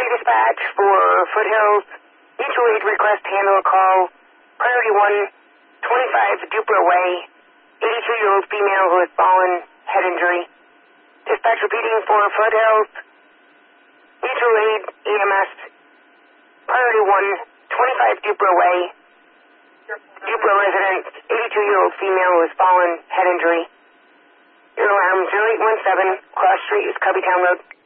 dispatch for Foothills. Mutual aid request handle a call. Priority 1, 25 Dupler Way. 82-year-old female who has fallen, head injury. Dispatch repeating for Foothills. Mutual aid EMS. Priority 1, 25 Dupler Way. Dupler resident, 82-year-old female who has fallen, head injury. Your alarm 0817, Cross Street is Cubbytown Road.